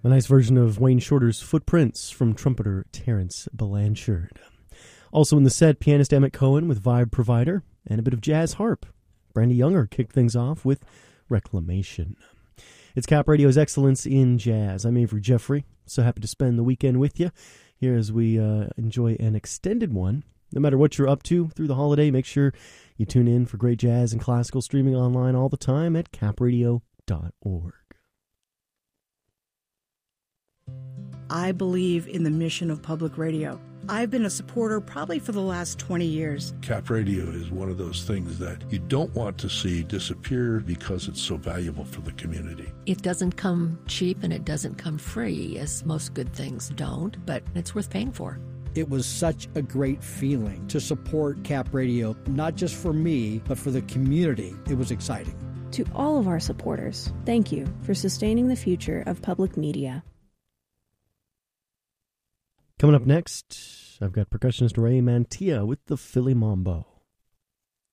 A nice version of Wayne Shorter's Footprints from trumpeter Terrence Blanchard. Also in the set, pianist Emmett Cohen with Vibe Provider and a bit of jazz harp. Brandy Younger kicked things off with Reclamation. It's Cap Radio's Excellence in Jazz. I'm Avery Jeffrey. So happy to spend the weekend with you here as we enjoy an extended one. No matter what you're up to through the holiday, make sure you tune in for great jazz and classical streaming online all the time at capradio.org. I believe in the mission of public radio. I've been a supporter probably for the last 20 years. Cap Radio is one of those things that you don't want to see disappear because it's so valuable for the community. It doesn't come cheap and it doesn't come free, as most good things don't, but it's worth paying for. It was such a great feeling to support Cap Radio, not just for me, but for the community. It was exciting. To all of our supporters, thank you for sustaining the future of public media. Coming up next, I've got percussionist Ray Mantilla with the Philly Mambo.